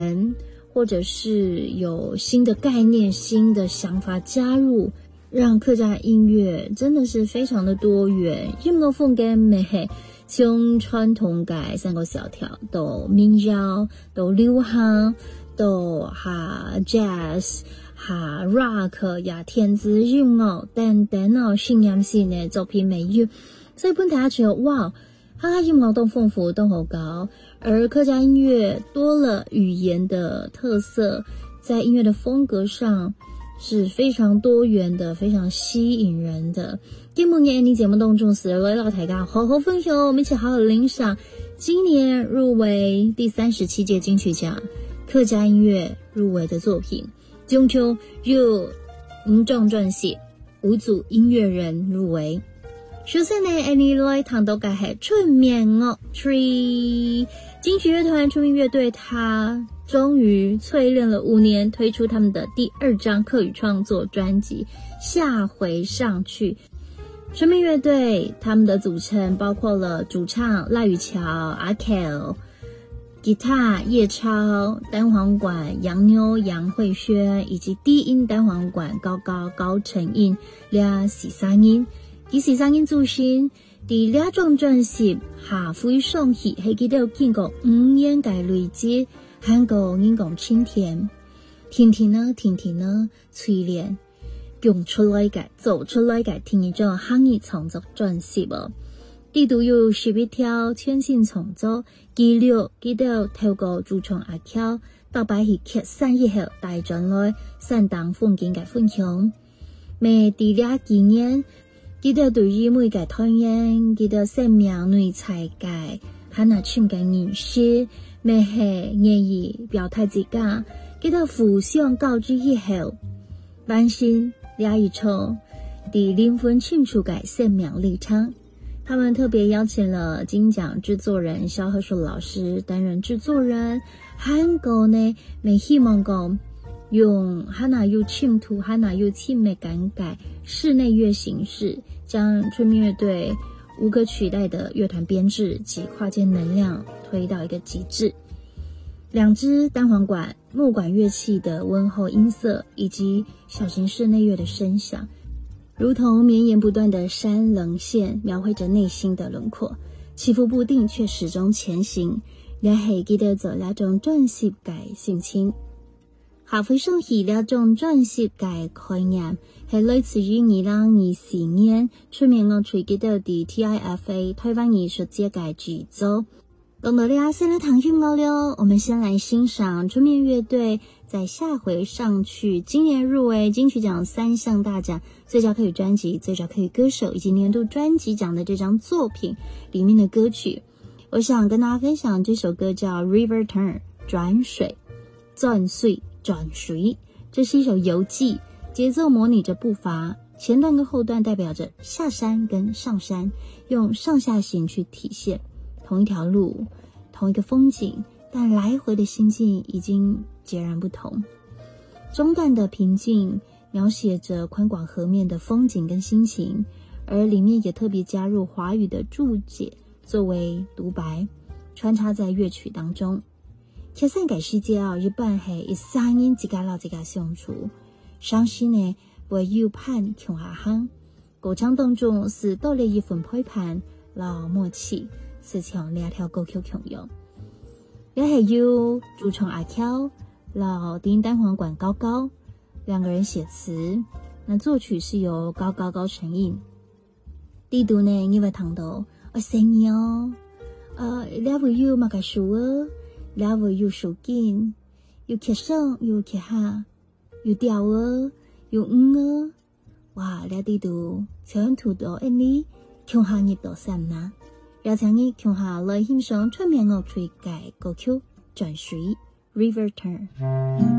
或者是有新的概念、新的想法加入，让客家音乐真的是非常的多元。音乐风格美黑，从传统嘅三个小调到民谣，到流行，到jazz。rock 也天子音乐等等信仰性的作品没有，所以本大家觉得哇，客家音乐都丰富都好高，而客家音乐多了语言的特色，在音乐的风格上是非常多元的，非常吸引人的。今年你节目当中是为了大家好好分享，我们一起好好欣赏今年入围第37届金曲奖客家音乐入围的作品。中秋有5种专辑，5组音乐人入围。首先呢，你来谈到的是春眠乐队，金曲乐团春眠乐队，他终于淬炼了5年，推出他们的第2张客语创作专辑《下回上去》。春眠乐队他们的组成包括了主唱赖宇桥、阿 Kel。吉他叶超，单簧管杨妞杨慧轩，以及低音单簧管高成印俩13音，第13音组成第2种专辑下回上去，係記得經過5年嘅累積，韓國人講清甜，甜甜呢，淬煉，用出來嘅，做出來嘅，聽一種漢語創作專輯哦。地圖有11條全新創作，記錄記得透過主創阿喬到擺去劇3以後大轉來散當風景嘅分享。每第2紀念，記得對於每個團員，記得生命內彩嘅，還那唱嘅認識，每係願意表態自家，記得互相告知以後，關心倆一場，第靈魂清楚嘅生命立場。他们特别邀请了金奖制作人萧贺树老师担任制作人，韩国呢，每希望讲用哈那有清土哈那有清美感改室内乐形式，将春眠乐队无可取代的乐团编制及跨界能量推到一个极致。2支单簧管、木管乐器的温厚音色，以及小型室内乐的声响。如同绵延不断的山棱线，描绘着内心的轮廓，起伏不定却始終前行。也係記得做2種專輯嘅心情。下回上去2種專輯嘅概念，係來自於2024年春眠樂隊記得的 TIFA 台灣藝術節嘅劇作。講到了先來談音樂了，我們先來欣賞春眠樂隊在下回上去今年入圍金曲獎3項大獎，最佳客語專輯、最佳客語歌手以及年度專輯獎的這張作品裡面的歌曲。我想跟大家分享這首歌叫 River Turn 轉水，轉水，這是一首遊記，節奏模擬着步伐，前段跟後段代表着下山跟上山，用上下行去體現同一條路，同一個風景，但來回的心境已經截然不同。中段的平靜描寫着寬廣河面的風景跟心情，而裡面也特別加入華語的注解作為獨白，穿插在樂曲當中。劇散嘅世界日本係13人一家老一家相處，傷心呢會有盼窮下行，歌唱當中是多了一份陪伴老默契，是從2條歌曲共用。也係有主唱阿喬老丁單簧管高2個人寫詞，那作曲是由高成印。地圖呢你會聽到聲音了會有馬個樹了會有樹根，有劇上有劇下，有調有哇了地圖全土到你窮下熱到山啦。邀請你共下來欣賞春眠樂隊嘅歌曲《轉水 River Turn》。